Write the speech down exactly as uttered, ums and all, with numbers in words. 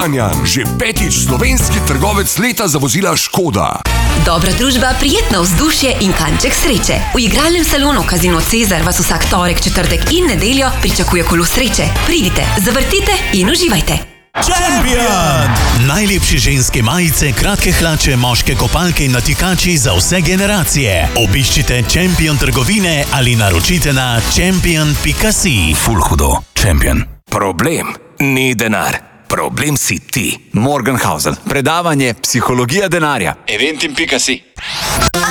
Kranjan, že petič slovenski trgovec leta za vozila Škoda. Dobra družba, prijetno vzdušje in kanček sreče. V igralnem salonu Casino Cezar vas vsak torek, četrtek in nedeljo pričakuje kolo sreče. Pridite, zavrtite in uživajte. Champion! Najlepše ženske majice, kratke hlače, moške kopalke in natikači za vse generacije. Obiščite Champion trgovine ali naročite na champion pika si. Ful hudo. Champion. Problem ni denar. Problem si ti. Morgenhausen. Predavanje Psihologija denarja. eventim pika si.